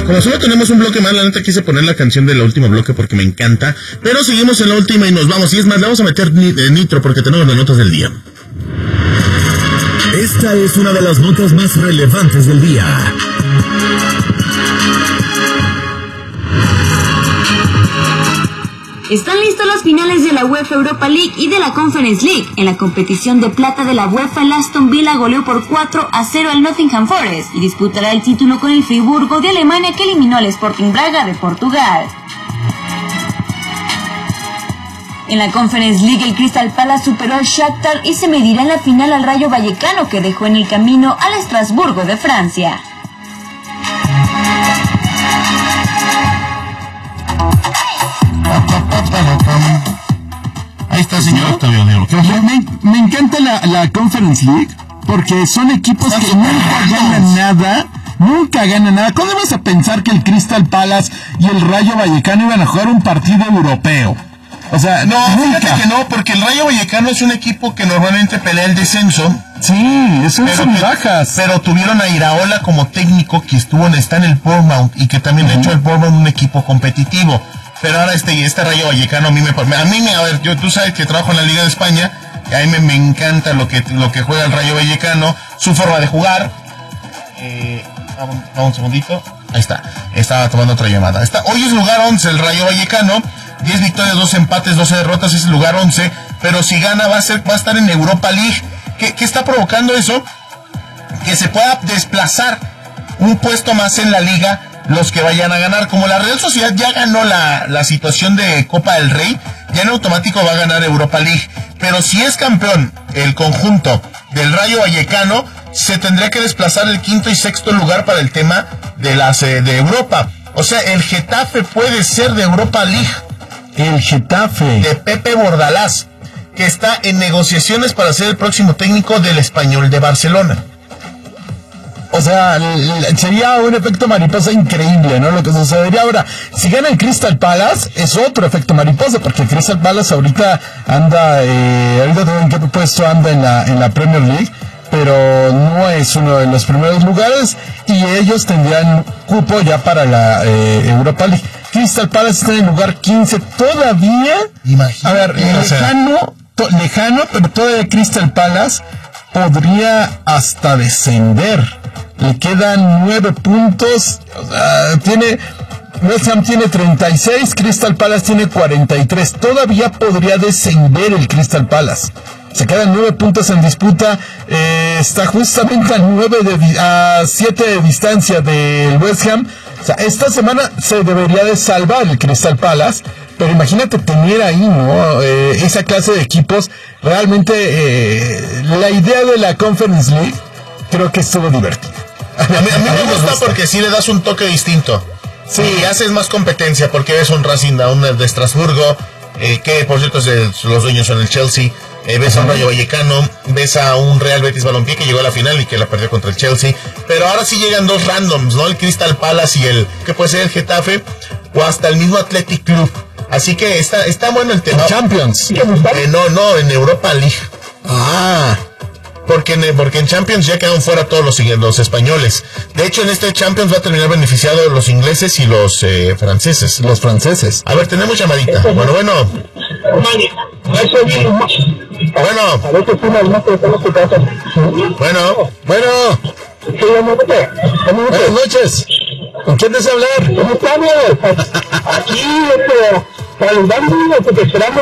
Como solo tenemos un bloque más, la neta quise poner la canción del último bloque porque me encanta. Pero seguimos en la última y nos vamos. Y es más, le vamos a meter nitro porque tenemos las notas del día. Esta es una de las notas más relevantes del día. Están listas las finales de la UEFA Europa League y de la Conference League. En la competición de plata de la UEFA, el Aston Villa goleó por 4-0 al Nottingham Forest y disputará el título con el Friburgo de Alemania, que eliminó al Sporting Braga de Portugal. En la Conference League, el Crystal Palace superó al Shakhtar y se medirá en la final al Rayo Vallecano, que dejó en el camino al Estrasburgo de Francia. Ahí está, señor Octavio Negro. Me encanta la Conference League porque son equipos que nunca ganan nada. ¿Cómo vas a pensar que el Crystal Palace y el Rayo Vallecano iban a jugar un partido europeo? O sea, no, nunca. fíjate que no, porque el Rayo Vallecano es un equipo que normalmente pelea el descenso. Sí, eso son bajas. Pero tuvieron a Iraola como técnico, que está en el Bournemouth y que también ha hecho el Bournemouth un equipo competitivo. Pero ahora este Rayo Vallecano a ver, tú sabes que trabajo en la Liga de España y a mí me encanta lo que juega el Rayo Vallecano, su forma de jugar. Un segundito. Ahí está. Estaba tomando otra llamada. Hoy es lugar 11 el Rayo Vallecano. 10 victorias, 2 empates, 12 derrotas, es el lugar 11. Pero si gana va a estar en Europa League. ¿Qué está provocando eso? Que se pueda desplazar un puesto más en la liga los que vayan a ganar. Como la Real Sociedad ya ganó la situación de Copa del Rey, ya en automático va a ganar Europa League. Pero si es campeón el conjunto del Rayo Vallecano, se tendría que desplazar el quinto y sexto lugar para el tema de Europa. O sea, el Getafe puede ser de Europa League. El Getafe de Pepe Bordalás, que está en negociaciones para ser el próximo técnico del Español de Barcelona. O sea, sería un efecto mariposa increíble, ¿no? Lo que sucedería ahora, si gana el Crystal Palace, es otro efecto mariposa, porque el Crystal Palace ahorita anda, en qué puesto anda en la Premier League, pero no es uno de los primeros lugares, y ellos tendrían cupo ya para la Europa League. Crystal Palace está en el lugar 15 todavía. Imagínate. A ver, lejano, pero todavía Crystal Palace podría hasta descender. Le quedan 9 puntos. O sea, West Ham tiene 36, Crystal Palace tiene 43. Todavía podría descender el Crystal Palace. Se quedan 9 puntos en disputa. Está justamente a 7 de distancia del West Ham. O sea, esta semana se debería de salvar el Crystal Palace. Pero imagínate tener ahí, ¿no? Esa clase de equipos. Realmente, la idea de la Conference League creo que estuvo divertida. A mí me gusta porque sí le das un toque distinto. Sí, haces más competencia porque ves un Racing, un de Estrasburgo, que por cierto los dueños son el Chelsea. Ves a un Rayo Vallecano, ves a un Real Betis Balompié que llegó a la final y que la perdió contra el Chelsea. Pero ahora sí llegan dos randoms, ¿no? El Crystal Palace y que puede ser el Getafe, o hasta el mismo Athletic Club. Así que está bueno el tema. ¿En Champions? No, en Europa League. Porque en Champions ya quedaron fuera todos los españoles. De hecho, en este Champions va a terminar beneficiado los ingleses y los franceses. Los franceses. A ver, tenemos llamadita. Bueno. Buenas noches. ¿Con quién desea hablar? ¿Cómo estamos? Aquí, saludando, porque esperamos